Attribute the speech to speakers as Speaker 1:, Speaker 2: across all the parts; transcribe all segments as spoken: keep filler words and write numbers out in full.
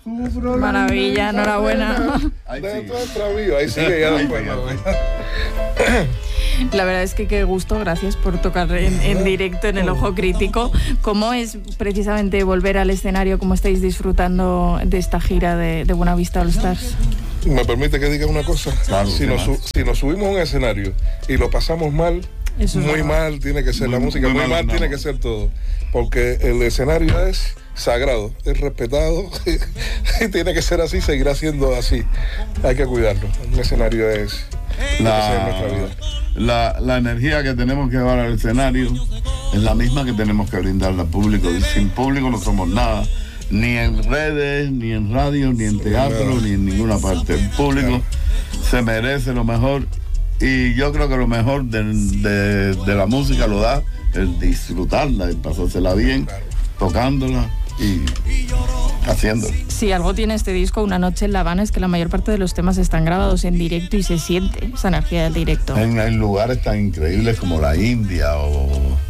Speaker 1: Maravilla, enhorabuena.
Speaker 2: Ahí sigue, ahí sigue ya después.
Speaker 1: La verdad es que qué gusto, gracias por tocar en, en directo en el Ojo Crítico. ¿Cómo es precisamente volver al escenario? ¿Cómo estáis disfrutando de esta gira de, de Buenavista All Stars?
Speaker 2: ¿Me permite que diga una cosa?
Speaker 3: Claro,
Speaker 2: si, nos, si nos subimos a un escenario y lo pasamos mal,
Speaker 1: Eso es
Speaker 2: muy
Speaker 1: verdad.
Speaker 2: mal tiene que ser
Speaker 3: Muy-
Speaker 2: la música,
Speaker 3: muy
Speaker 2: muy,
Speaker 3: mal,
Speaker 2: mal
Speaker 3: no.
Speaker 2: tiene que ser todo. Porque el escenario es sagrado, es respetado y tiene que ser así, seguirá siendo así. Hay que cuidarlo. Un escenario es, tiene que ser nuestra
Speaker 3: La,
Speaker 2: vida.
Speaker 3: la, la energía que tenemos que llevar al escenario es la misma que tenemos que brindarle al público. Y sin público no somos nada, ni en redes, ni en radio, ni en teatro,
Speaker 2: Nada.
Speaker 3: ni en ninguna parte. El público se merece lo mejor, y yo creo que lo mejor de, de, de la música lo da el disfrutarla, el pasársela bien, tocándola y haciéndola.
Speaker 1: Si algo tiene este disco, Una noche en La Habana, es que la mayor parte de los temas están grabados en directo y se siente esa energía del directo.
Speaker 3: En, en lugares tan increíbles como la India o,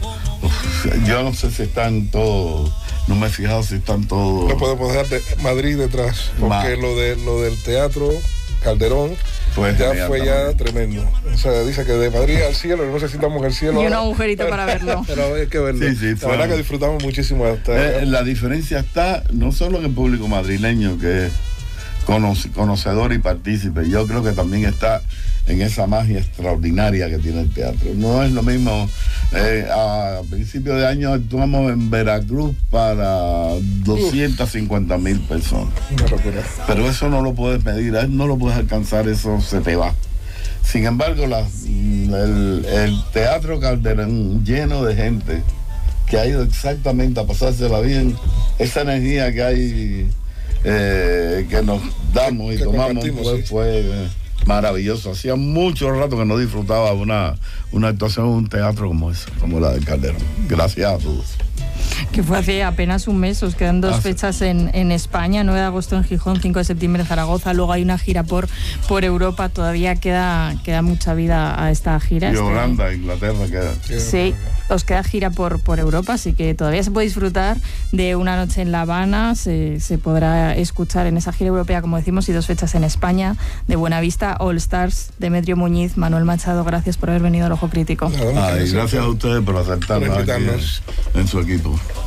Speaker 3: o- yo no sé si están todos, no me he fijado si están todos.
Speaker 2: No podemos dejar de Madrid detrás, porque
Speaker 3: Ma-
Speaker 2: lo de lo del teatro Calderón
Speaker 3: Pues
Speaker 2: ya
Speaker 3: genial
Speaker 2: fue
Speaker 3: también.
Speaker 2: ya tremendo. O sea, dice que de Madrid al cielo, no sé si estamos en el cielo.
Speaker 1: Y un
Speaker 2: ahora.
Speaker 1: agujerito para verlo.
Speaker 2: Pero hay que verlo.
Speaker 3: Sí, sí,
Speaker 2: la
Speaker 3: fue-
Speaker 2: verdad que disfrutamos muchísimo hasta
Speaker 3: Eh, la diferencia está no solo en el público madrileño, que es conoce- conocedor y partícipe, yo creo que también está en esa magia extraordinaria que tiene el teatro. No es lo mismo, eh, a principios de año actuamos en Veracruz para doscientas cincuenta mil personas,
Speaker 2: una locura.
Speaker 3: pero eso no lo puedes medir, eh, no lo puedes alcanzar, eso se te va. Sin embargo, la- el, el Teatro Calderón lleno de gente que ha ido exactamente a pasársela bien, esa energía que hay, eh, que nos damos
Speaker 2: Que-
Speaker 3: y
Speaker 2: que
Speaker 3: tomamos,
Speaker 2: compartimos,
Speaker 3: fue,
Speaker 2: sí.
Speaker 3: fue, eh, maravilloso. Hacía mucho rato que no disfrutaba una, una actuación en un teatro como esa, como la del Calderón. Gracias a todos.
Speaker 1: Que fue hace apenas un mes, os quedan dos
Speaker 3: Hace-
Speaker 1: fechas en, en España, nueve de agosto en Gijón, cinco de septiembre en Zaragoza, luego hay una gira por, por Europa, todavía queda, queda mucha vida a esta gira.
Speaker 3: Y
Speaker 1: Este-
Speaker 3: Holanda, Inglaterra, queda.
Speaker 1: Sí, os queda gira por, por Europa, así que todavía se puede disfrutar de Una noche en La Habana, se, se podrá escuchar en esa gira europea, como decimos, y dos fechas en España, de Buenavista All Stars, Demetrio Muñiz, Manuel Machado, gracias por haber venido al Ojo Crítico.
Speaker 2: Nada, muchas
Speaker 3: Ay,
Speaker 2: gracias.
Speaker 3: gracias a ustedes por aceptarnos
Speaker 2: Por
Speaker 3: aquí
Speaker 2: invitarnos.
Speaker 3: en, en su equipo.